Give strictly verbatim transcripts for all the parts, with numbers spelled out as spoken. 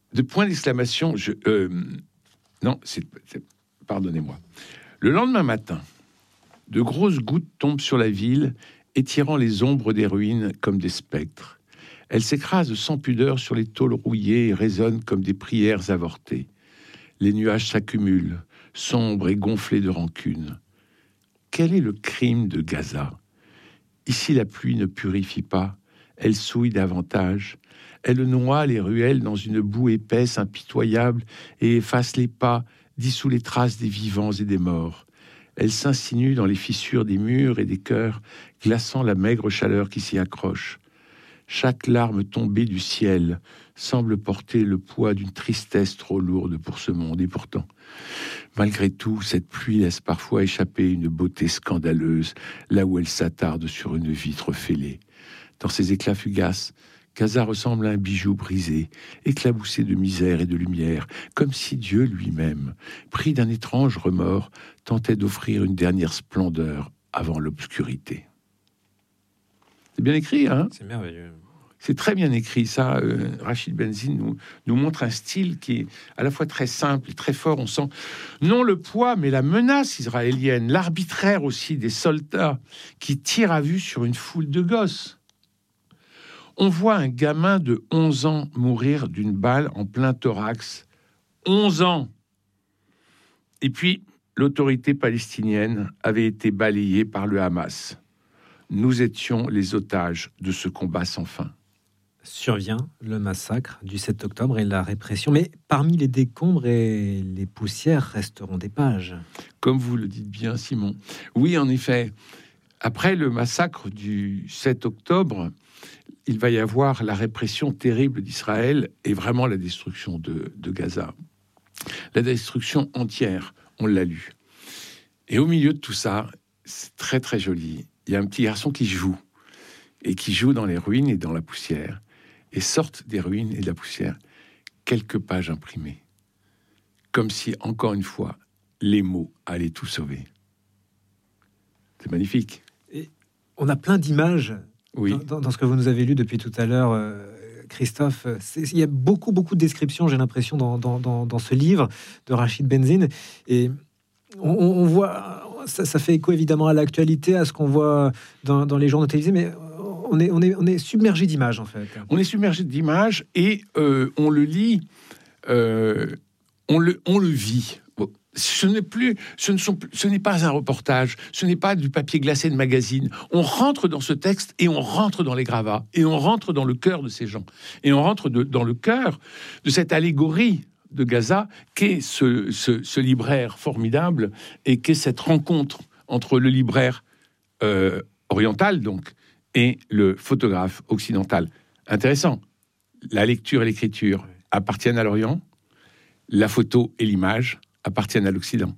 de point d'exclamation, je, euh, non, c'est, c'est, pardonnez-moi. Le lendemain matin, de grosses gouttes tombent sur la ville, étirant les ombres des ruines comme des spectres. Elles s'écrasent sans pudeur sur les tôles rouillées et résonnent comme des prières avortées. Les nuages s'accumulent, sombres et gonflés de rancune. Quel est le crime de Gaza ? Ici, la pluie ne purifie pas, elle souille davantage. Elle noie les ruelles dans une boue épaisse, impitoyable, et efface les pas, dissout les traces des vivants et des morts. Elle s'insinue dans les fissures des murs et des cœurs, glaçant la maigre chaleur qui s'y accroche. Chaque larme tombée du ciel semble porter le poids d'une tristesse trop lourde pour ce monde. Et pourtant, malgré tout, cette pluie laisse parfois échapper une beauté scandaleuse, là où elle s'attarde sur une vitre fêlée. Dans ses éclats fugaces, Gaza ressemble à un bijou brisé, éclaboussé de misère et de lumière, comme si Dieu lui-même, pris d'un étrange remords, tentait d'offrir une dernière splendeur avant l'obscurité. C'est bien écrit, hein ? C'est merveilleux. C'est très bien écrit, ça. Euh, Rachid Benzine nous, nous montre un style qui est à la fois très simple et très fort. On sent non le poids, mais la menace israélienne, l'arbitraire aussi des soldats qui tirent à vue sur une foule de gosses. On voit un gamin de onze ans mourir d'une balle en plein thorax. onze ans. Et puis, l'autorité palestinienne avait été balayée par le Hamas. Nous étions les otages de ce combat sans fin. Survient le massacre du sept octobre et la répression. Mais parmi les décombres et les poussières resteront des pages. Comme vous le dites bien, Simon. Oui, en effet. Après le massacre du sept octobre, il va y avoir la répression terrible d'Israël et vraiment la destruction de, de Gaza. La destruction entière, on l'a lu. Et au milieu de tout ça, c'est très très joli. Il y a un petit garçon qui joue, et qui joue dans les ruines et dans la poussière, et sortent des ruines et de la poussière quelques pages imprimées. Comme si, encore une fois, les mots allaient tout sauver. C'est magnifique. Et on a plein d'images oui. dans, dans, dans ce que vous nous avez lu depuis tout à l'heure, euh, Christophe. C'est, il y a beaucoup, beaucoup de descriptions, j'ai l'impression, dans, dans, dans, dans ce livre de Rachid Benzine. Et on, on voit... Ça, ça fait écho évidemment à l'actualité, à ce qu'on voit dans, dans les journaux télévisés, mais on est, on est, on est submergé d'images, en fait. On est submergé d'images et euh, on le lit, euh, on, le, on le vit. Bon, ce n'est plus, ce ne sont, ce n'est pas un reportage, ce n'est pas du papier glacé de magazine. On rentre dans ce texte et on rentre dans les gravats et on rentre dans le cœur de ces gens et on rentre de, dans le cœur de cette allégorie de Gaza, qu'est ce, ce, ce libraire formidable et qu'est cette rencontre entre le libraire euh, oriental donc et le photographe occidental. Intéressant. La lecture et l'écriture appartiennent à l'Orient, la photo et l'image appartiennent à l'Occident.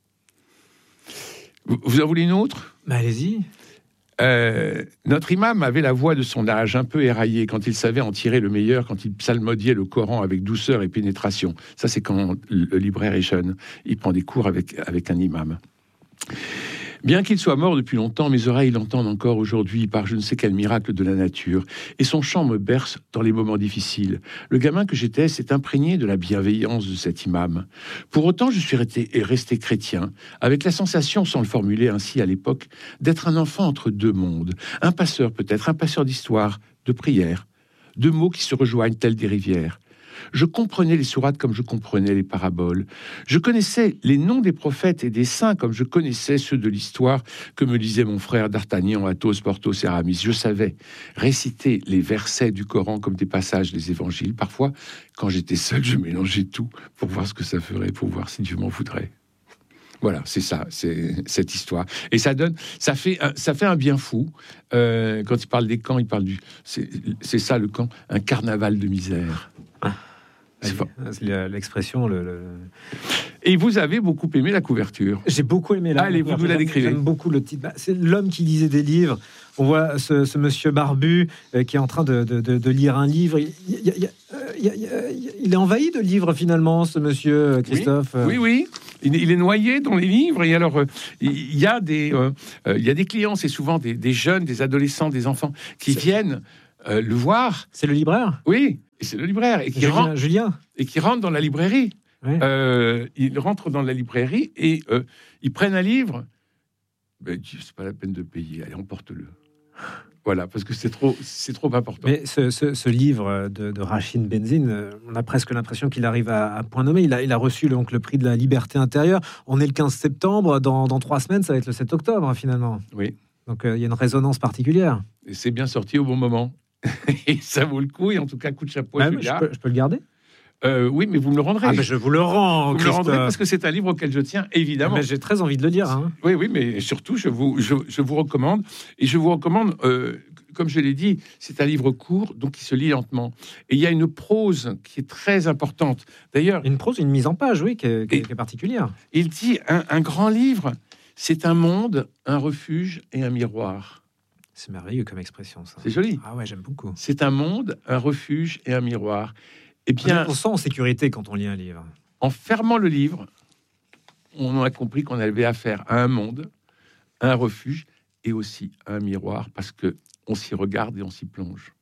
Vous, vous en voulez une autre ? Bah, allez-y. Euh, notre imam avait la voix de son âge un peu éraillée quand il savait en tirer le meilleur, quand il psalmodiait le Coran avec douceur et pénétration. Ça, c'est quand le libraire est jeune. Il prend des cours avec, avec un imam. Bien qu'il soit mort depuis longtemps, mes oreilles l'entendent encore aujourd'hui par je ne sais quel miracle de la nature. Et son chant me berce dans les moments difficiles. Le gamin que j'étais s'est imprégné de la bienveillance de cet imam. Pour autant, je suis resté, resté chrétien, avec la sensation, sans le formuler ainsi à l'époque, d'être un enfant entre deux mondes. Un passeur peut-être, un passeur d'histoire, de prière, de mots qui se rejoignent tels des rivières. Je comprenais les sourates comme je comprenais les paraboles. Je connaissais les noms des prophètes et des saints comme je connaissais ceux de l'histoire que me lisait mon frère d'Artagnan, Athos, Porthos et Aramis. Je savais réciter les versets du Coran comme des passages des évangiles. Parfois, quand j'étais seul, je mélangeais tout pour voir ce que ça ferait, pour voir si Dieu m'en voudrait. Voilà, c'est ça, c'est cette histoire. Et ça donne, ça fait un, ça fait un bien fou. Euh, quand il parle des camps, il parle du... C'est, c'est ça le camp, un carnaval de misère. Ah. C'est, c'est l'expression. Le, le... Et vous avez beaucoup aimé la couverture. J'ai beaucoup aimé la Allez, couverture. vous nous la décrivez. J'aime beaucoup le titre. Bah, c'est l'homme qui lisait des livres. On voit ce, ce monsieur barbu euh, qui est en train de, de, de, de lire un livre. Il, il, il, il, il, il est envahi de livres finalement, ce monsieur Christophe. Oui, oui. oui. Il, il est noyé dans les livres. Et alors, euh, il y a des, euh, euh, il y a des clients. C'est souvent des, des jeunes, des adolescents, des enfants qui c'est... viennent euh, le voir. C'est le libraire ? Oui. Et c'est le libraire. Et qui, Julien, rentre, Julien et qui rentre dans la librairie. Ouais. Euh, il rentre dans la librairie et euh, ils prennent un livre. Ben, c'est pas la peine de payer. Allez, emporte-le. Voilà, parce que c'est trop, c'est trop important. Mais ce, ce, ce livre de, de Rachid Benzine, on a presque l'impression qu'il arrive à, à point nommé. Il a, il a reçu donc, le prix de la liberté intérieure. On est le quinze septembre. Dans, dans trois semaines, ça va être le sept octobre, hein, finalement. Oui. Donc, euh, il y a une résonance particulière. Et c'est bien sorti au bon moment. Et ça vaut le coup. Et en tout cas, coup de chapeau à Ouais, Julia. je, peux, je peux le garder euh, Oui, mais vous me le rendrez. Ah, ben je vous le rends, Vous me le rendrez parce que c'est un livre auquel je tiens, évidemment. Mais j'ai très envie de le dire. Hein. Oui, oui, mais surtout, je vous, je, je vous recommande. Et je vous recommande, euh, comme je l'ai dit, c'est un livre court, donc qui se lit lentement. Et il y a une prose qui est très importante. D'ailleurs, Une prose, une mise en page, oui, qui est, qui est, qui est particulière. Il dit un, un grand livre, c'est un monde, un refuge et un miroir. C'est merveilleux comme expression, ça. C'est joli. Ah ouais, j'aime beaucoup. C'est un monde, un refuge et un miroir. Eh bien, on sent en sécurité quand on lit un livre. En fermant le livre, on a compris qu'on avait affaire à un monde, un refuge et aussi un miroir, parce que on s'y regarde et on s'y plonge.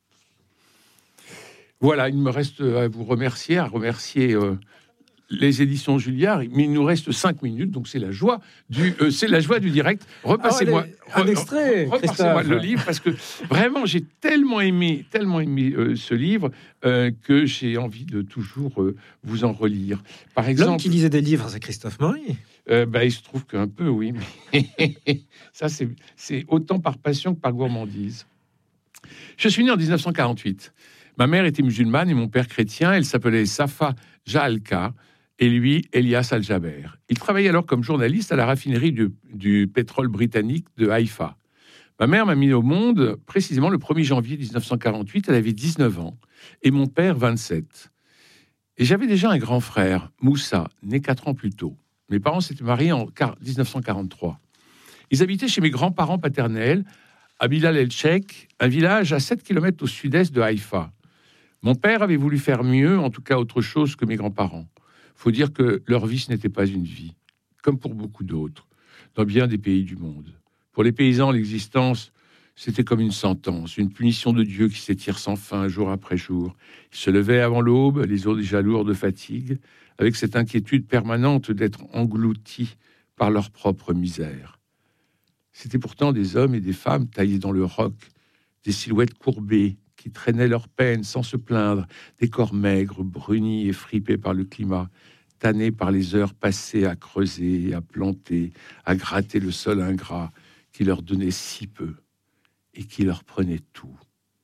Voilà, il me reste à vous remercier, à remercier euh, les éditions Julliard, mais il nous reste cinq minutes, donc c'est la joie du, euh, c'est la joie du direct. Repassez-moi ah, ouais, un extrait, re, repassez-moi le livre, parce que vraiment j'ai tellement aimé, tellement aimé euh, ce livre euh, que j'ai envie de toujours euh, vous en relire. Par exemple, l'homme qui lisait des livres, c'est Christophe Maury. Euh, bah, il se trouve qu'un peu, oui. Mais ça, c'est, c'est autant par passion que par gourmandise. Je suis né en dix-neuf cent quarante-huit. Ma mère était musulmane et mon père chrétien. Elle s'appelait Safa Jahalka et lui, Elias Al-Jaber. Il travaillait alors comme journaliste à la raffinerie du, du pétrole britannique de Haïfa. Ma mère m'a mis au monde précisément le premier janvier dix-neuf cent quarante-huit. Elle avait dix-neuf ans et mon père vingt-sept. Et j'avais déjà un grand frère, Moussa, né quatre ans plus tôt. Mes parents s'étaient mariés en dix-neuf cent quarante-trois. Ils habitaient chez mes grands-parents paternels, à Bilal el-Cheikh, un village à sept kilomètres au sud-est de Haïfa. Mon père avait voulu faire mieux, en tout cas autre chose que mes grands-parents. Il faut dire que leur vie, ce n'était pas une vie, comme pour beaucoup d'autres, dans bien des pays du monde. Pour les paysans, l'existence, c'était comme une sentence, une punition de Dieu qui s'étire sans fin, jour après jour. Ils se levaient avant l'aube, les os déjà lourds de fatigue, avec cette inquiétude permanente d'être engloutis par leur propre misère. C'étaient pourtant des hommes et des femmes taillés dans le roc, des silhouettes courbées qui traînaient leur peine sans se plaindre, des corps maigres, brunis et fripés par le climat, tannés par les heures passées à creuser, à planter, à gratter le sol ingrat qui leur donnait si peu et qui leur prenait tout.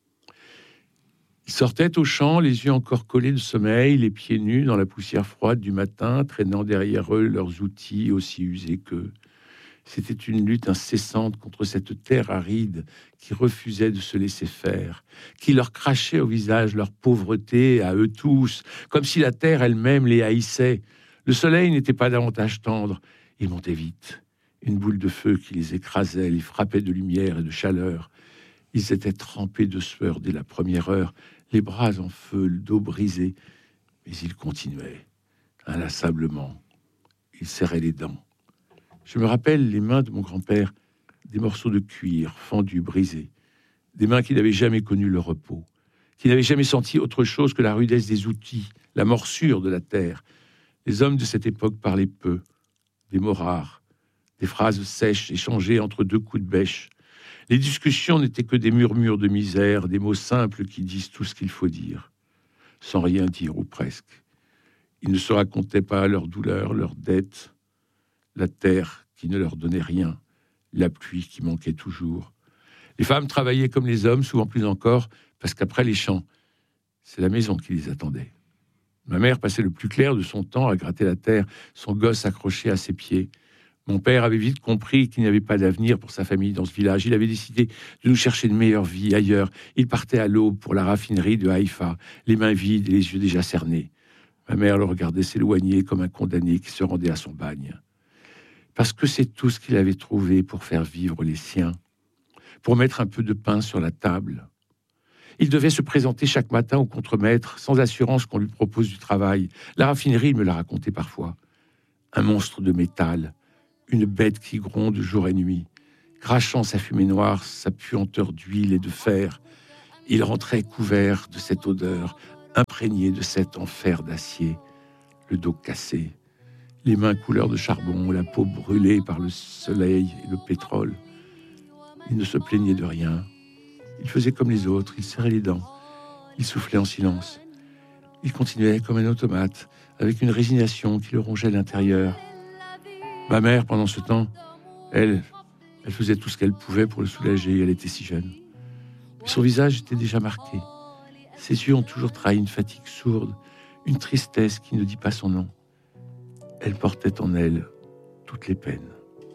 Ils sortaient au champ, les yeux encore collés de sommeil, les pieds nus dans la poussière froide du matin, traînant derrière eux leurs outils aussi usés qu'eux. C'était une lutte incessante contre cette terre aride qui refusait de se laisser faire, qui leur crachait au visage leur pauvreté à eux tous, comme si la terre elle-même les haïssait. Le soleil n'était pas davantage tendre, il montait vite. Une boule de feu qui les écrasait, les frappait de lumière et de chaleur. Ils étaient trempés de sueur dès la première heure, les bras en feu, le dos brisé. Mais ils continuaient, inlassablement. Ils serraient les dents. Je me rappelle les mains de mon grand-père, des morceaux de cuir fendus, brisés, des mains qui n'avaient jamais connu le repos, qui n'avaient jamais senti autre chose que la rudesse des outils, la morsure de la terre. Les hommes de cette époque parlaient peu, des mots rares, des phrases sèches échangées entre deux coups de bêche. Les discussions n'étaient que des murmures de misère, des mots simples qui disent tout ce qu'il faut dire, sans rien dire ou presque. Ils ne se racontaient pas leurs douleurs, leurs dettes, la terre qui ne leur donnait rien, la pluie qui manquait toujours. Les femmes travaillaient comme les hommes, souvent plus encore, parce qu'après les champs, c'est la maison qui les attendait. Ma mère passait le plus clair de son temps à gratter la terre, son gosse accroché à ses pieds. Mon père avait vite compris qu'il n'y avait pas d'avenir pour sa famille dans ce village. Il avait décidé de nous chercher une meilleure vie ailleurs. Il partait à l'aube pour la raffinerie de Haïfa, les mains vides et les yeux déjà cernés. Ma mère le regardait s'éloigner comme un condamné qui se rendait à son bagne. Parce que c'est tout ce qu'il avait trouvé pour faire vivre les siens, pour mettre un peu de pain sur la table. Il devait se présenter chaque matin au contremaître, sans assurance qu'on lui propose du travail. La raffinerie, il me l'a raconté parfois. Un monstre de métal, une bête qui gronde jour et nuit, crachant sa fumée noire, sa puanteur d'huile et de fer. Il rentrait couvert de cette odeur, imprégné de cet enfer d'acier, le dos cassé, les mains couleur de charbon, la peau brûlée par le soleil et le pétrole. Il ne se plaignait de rien. Il faisait comme les autres, il serrait les dents, il soufflait en silence. Il continuait comme un automate, avec une résignation qui le rongeait à l'intérieur. Ma mère, pendant ce temps, elle, elle faisait tout ce qu'elle pouvait pour le soulager, elle était si jeune. Mais son visage était déjà marqué. Ses yeux ont toujours trahi une fatigue sourde, une tristesse qui ne dit pas son nom. Elle portait en elle toutes les peines.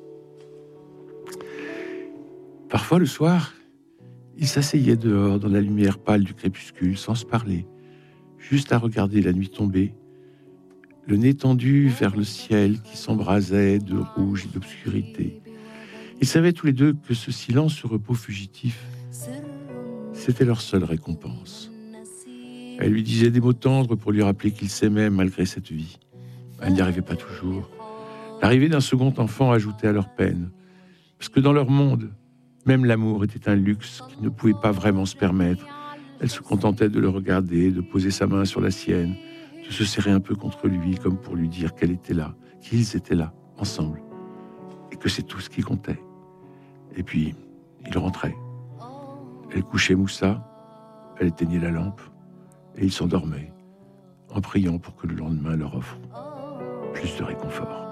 Parfois, le soir, il s'asseyait dehors dans la lumière pâle du crépuscule, sans se parler, juste à regarder la nuit tomber, le nez tendu vers le ciel qui s'embrasait de rouge et d'obscurité. Ils savaient tous les deux que ce silence, ce repos fugitif, c'était leur seule récompense. Elle lui disait des mots tendres pour lui rappeler qu'il s'aimait malgré cette vie. Elle n'y arrivait pas toujours. L'arrivée d'un second enfant ajoutait à leur peine, parce que dans leur monde, même l'amour était un luxe qu'ils ne pouvaient pas vraiment se permettre. Elle se contentait de le regarder, de poser sa main sur la sienne, de se serrer un peu contre lui, comme pour lui dire qu'elle était là, qu'ils étaient là, ensemble, et que c'est tout ce qui comptait. Et puis, il rentrait. Elle couchait Moussa, elle éteignait la lampe, et il s'endormait, en priant pour que le lendemain leur offre plus de réconfort.